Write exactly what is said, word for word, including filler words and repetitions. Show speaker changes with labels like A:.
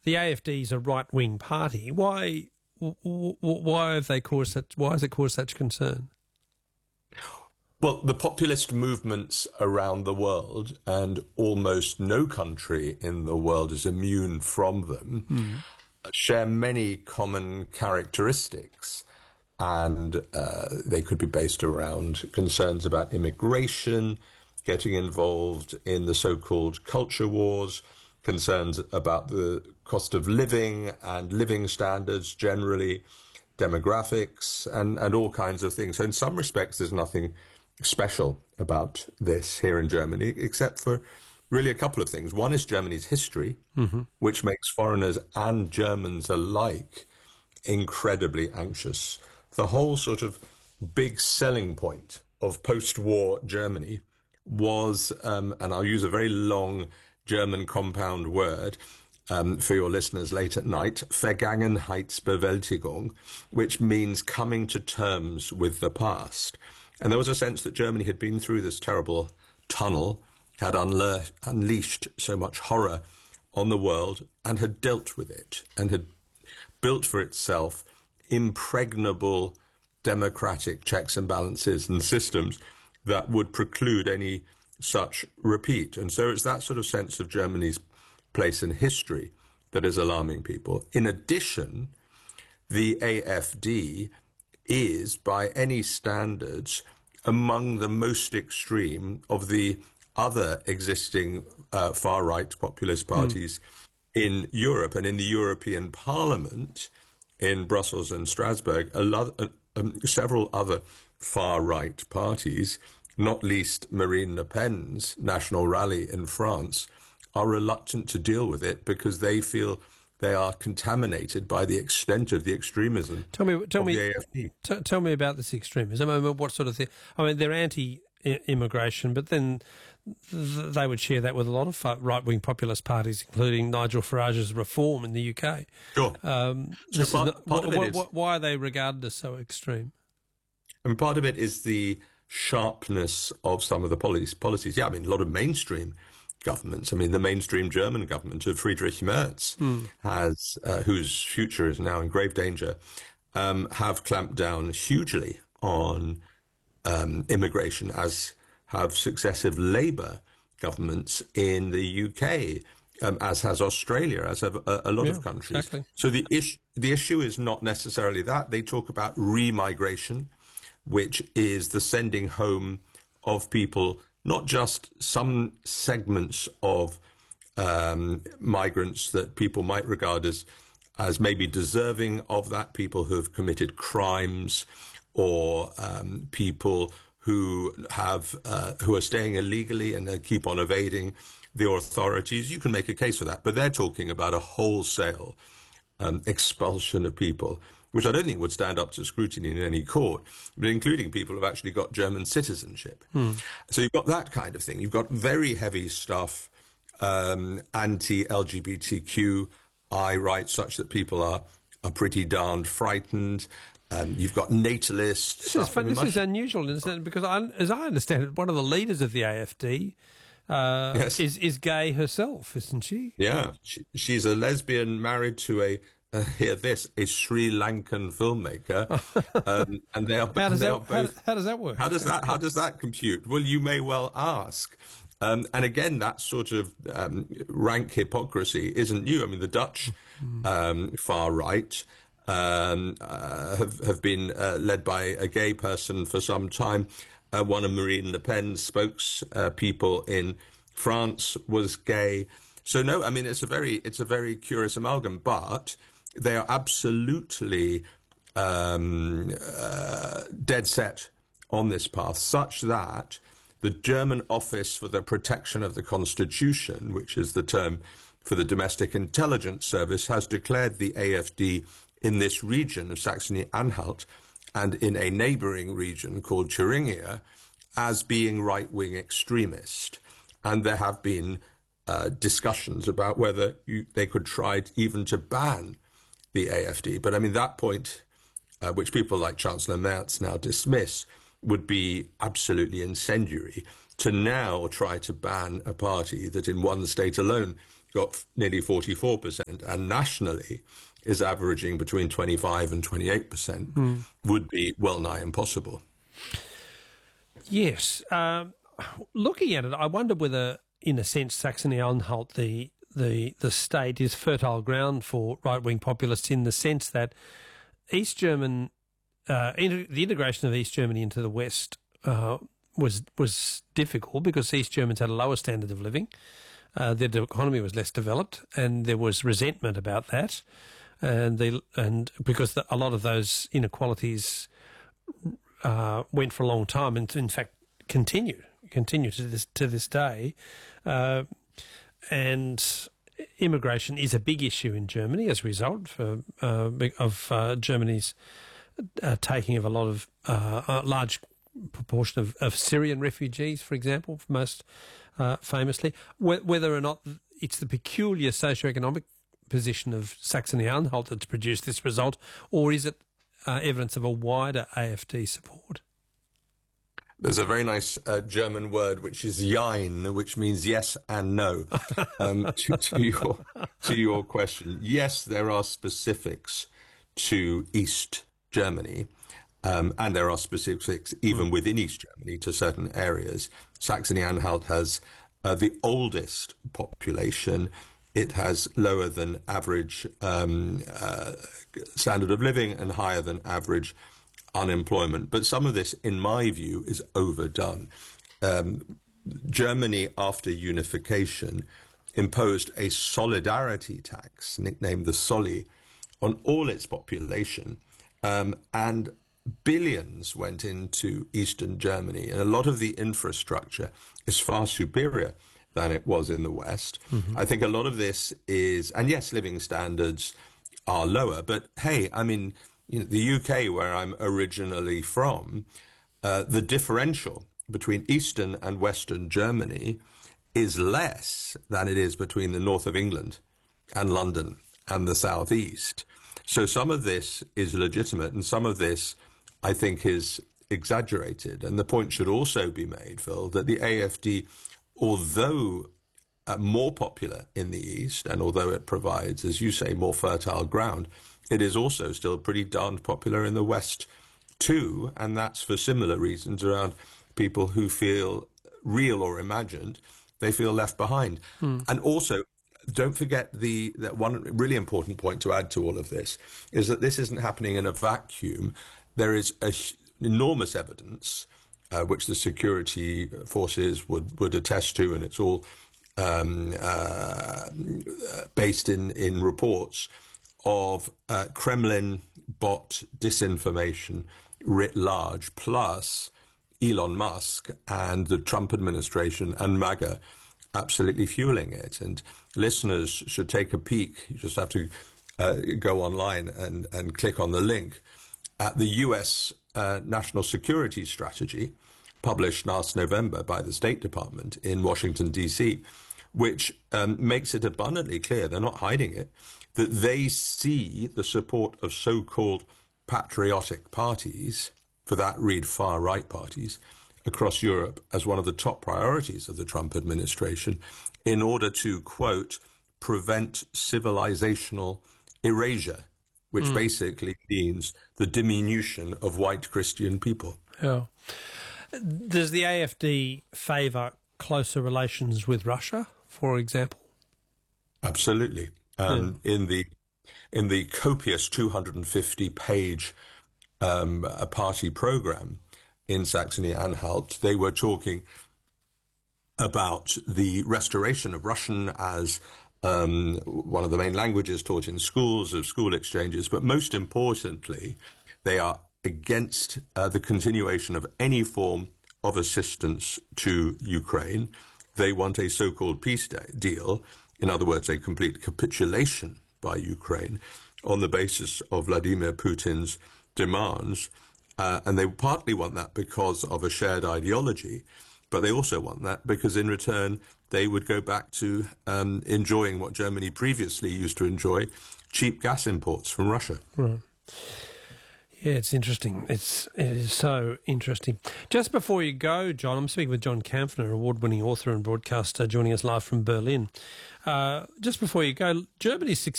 A: the A F D is a right-wing party. Why, w- w- why have they caused such? Why has it caused such concern?
B: Well, the populist movements around the world, and almost no country in the world is immune from them, mm. share many common characteristics. And uh, they could be based around concerns about immigration, getting involved in the so-called culture wars, concerns about the cost of living and living standards generally, demographics, and, and all kinds of things. So in some respects, there's nothing special about this here in Germany, except for really a couple of things. One is Germany's history, mm-hmm. which makes foreigners and Germans alike incredibly anxious. The whole sort of big selling point of post-war Germany was, um, and I'll use a very long German compound word um, for your listeners late at night, Vergangenheitsbewältigung, which means coming to terms with the past. And there was a sense that Germany had been through this terrible tunnel, had unle- unleashed so much horror on the world, and had dealt with it, and had built for itself impregnable democratic checks and balances and systems that would preclude any such repeat. And so it's that sort of sense of Germany's place in history that is alarming people. In addition, the A F D is, by any standards, among the most extreme of the other existing uh, far-right populist parties mm. in Europe. And in the European Parliament, in Brussels and Strasbourg, a lot, uh, um, several other far-right parties, not least Marine Le Pen's National Rally in France, are reluctant to deal with it because they feel they are contaminated by the extent of the extremism
A: tell me, tell
B: of
A: me,
B: the A F D.
A: T- tell me about this extremism. I mean, what sort of thing? I mean, they're anti-immigration, but then th- they would share that with a lot of right-wing populist parties, including Nigel Farage's Reform in the U K.
B: Sure.
A: Um,
B: so part,
A: not,
B: part
A: what,
B: of it
A: what,
B: is,
A: what, why are they regarded as so extreme?
B: I mean, part of it is the sharpness of some of the policies. policies. Yeah, I mean, a lot of mainstream governments. I mean, the mainstream German government of Friedrich Merz, mm. has, uh, whose future is now in grave danger, um, have clamped down hugely on um, immigration, as have successive Labour governments in the U K, um, as has Australia, as have a, a lot
A: yeah,
B: of countries.
A: Exactly.
B: So the issue, the issue is not necessarily that. They talk about remigration, which is the sending home of people, not just some segments of um, migrants that people might regard as as maybe deserving of that, people who have committed crimes, or um, people who have uh, who are staying illegally and uh, keep on evading the authorities. You can make a case for that, but they're talking about a wholesale um, expulsion of people, which I don't think would stand up to scrutiny in any court, but including people who've actually got German citizenship. Hmm. So you've got that kind of thing. You've got very heavy stuff, um, anti-L G B T Q I rights, such that people are, are pretty darned frightened. Um, you've got natalist
A: This,
B: stuff.
A: is, fun, this
B: much...
A: is unusual, isn't it? Because I, as I understand it, one of the leaders of the A F D uh, yes. is, is gay herself, isn't she?
B: Yeah, she, she's a lesbian married to a Uh, hear this, a Sri Lankan filmmaker, um, and they are,
A: how does
B: they
A: that,
B: are both.
A: How, how does that work?
B: How does that? How does that compute? Well, you may well ask. Um, and again, that sort of um, rank hypocrisy isn't new. I mean, the Dutch um, far right um, uh, have have been uh, led by a gay person for some time. Uh, one of Marine Le Pen's spokespeople uh, in France was gay. So no, I mean it's a very it's a very curious amalgam, but they are absolutely um, uh, dead set on this path, such that the German Office for the Protection of the Constitution, which is the term for the Domestic Intelligence Service, has declared the A F D in this region of Saxony-Anhalt and in a neighbouring region called Thuringia as being right-wing extremist. And there have been uh, discussions about whether you, they could try even to ban the A F D. But I mean, that point, uh, which people like Chancellor Merz now dismiss, would be absolutely incendiary to now try to ban a party that in one state alone got nearly forty-four percent, and nationally is averaging between twenty-five and twenty-eight percent, mm. would be well nigh impossible.
A: Yes. Um, looking at it, I wonder whether, in a sense, Saxony-Anhalt, the, the, the state, is fertile ground for right-wing populists in the sense that East German, uh, inter- the integration of East Germany into the West uh, was was difficult because East Germans had a lower standard of living. Uh, their economy was less developed, and there was resentment about that. And they and because the, a lot of those inequalities uh, went for a long time, and in fact continue continue to this to this day. Uh, and immigration is a big issue in Germany as a result for, uh, of uh, Germany's uh, taking of a lot of uh, a large proportion of, of Syrian refugees, for example, most uh, famously. Wh- whether or not it's the peculiar socioeconomic position of Saxony-Anhalt that's produced this result, or is it uh, evidence of a wider A F D support?
B: There's a very nice uh, German word, which is Jein, which means yes and no. Um, to, to your to your question, yes, there are specifics to East Germany, um, and there are specifics even mm. within East Germany to certain areas. Saxony-Anhalt has uh, the oldest population. It has lower than average um, uh, standard of living and higher than average unemployment. But some of this, in my view, is overdone. Um, Germany, after unification, imposed a solidarity tax, nicknamed the Solly, on all its population, um, and billions went into Eastern Germany, and a lot of the infrastructure is far superior than it was in the West. Mm-hmm. I think a lot of this is, and yes, living standards are lower, but hey, I mean, you know, the U K, where I'm originally from, uh, the differential between Eastern and Western Germany is less than it is between the north of England and London and the southeast. So some of this is legitimate, and some of this, I think, is exaggerated. And the point should also be made, Phil, that the A F D, although uh, more popular in the East, and although it provides, as you say, more fertile ground, it is also still pretty darned popular in the West too, and that's for similar reasons around people who feel real or imagined, they feel left behind. Mm. And also, don't forget the that one really important point to add to all of this is that this isn't happening in a vacuum. There is a, enormous evidence, uh, which the security forces would, would attest to, and it's all um, uh, based in, in reports of uh, Kremlin bot disinformation writ large, plus Elon Musk and the Trump administration and MAGA absolutely fueling it. And listeners should take a peek. You just have to uh, go online and, and click on the link at the U S uh, National Security Strategy, published last November by the State Department in Washington, D C, which um, makes it abundantly clear, they're not hiding it, that they see the support of so-called patriotic parties, for that read far-right parties, across Europe as one of the top priorities of the Trump administration in order to, quote, prevent civilizational erasure, which mm. basically means the diminution of white Christian people.
A: Yeah. Does the A F D favour closer relations with Russia, for example?
B: Absolutely. Um, yeah. In the in the copious two hundred fifty page um, a party program in Saxony-Anhalt, they were talking about the restoration of Russian as um, one of the main languages taught in schools, of school exchanges, but most importantly, they are against uh, the continuation of any form of assistance to Ukraine. They want a so-called peace deal, in other words, a complete capitulation by Ukraine on the basis of Vladimir Putin's demands. Uh, and they partly want that because of a shared ideology, but they also want that because in return they would go back to um, enjoying what Germany previously used to enjoy, cheap gas imports from Russia.
A: Right. Yeah, it's interesting. It's it is so interesting. Just before you go, John, I'm speaking with John Kampfner, award-winning author and broadcaster, joining us live from Berlin. Uh, just before you go, Germany's success